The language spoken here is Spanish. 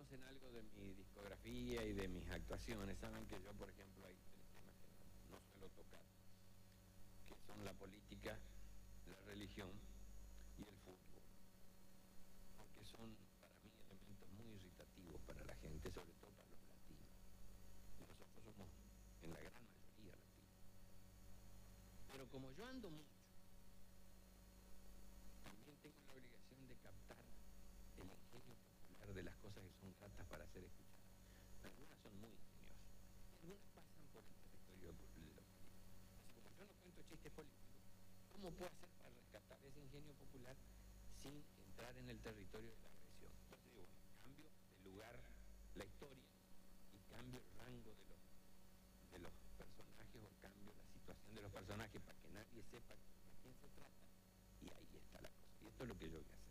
conocen algo de mi discografía y de mis actuaciones, saben que yo, por ejemplo, hay tres temas que no suelo tocar, que son la política, la religión y el fútbol, porque son para mí elementos muy irritativos para la gente, sobre todo para los latinos. Y nosotros somos en la gran mayoría latinos. Pero como yo ando mucho, también tengo la obligación de captar el ingenio popular de las cosas que son gratas para ser escuchadas. Algunas son muy ingeniosas, y algunas pasan por el territorio de lo político. Así como yo no cuento chistes políticos, ¿cómo puedo hacer para rescatar ese ingenio popular sin entrar en el territorio de la agresión? Entonces digo, bueno, cambio de lugar la historia y cambio el rango de los personajes, o cambio la situación de los personajes para que nadie sepa de quién se trata, y ahí está la cosa. Y esto es lo que yo voy a hacer.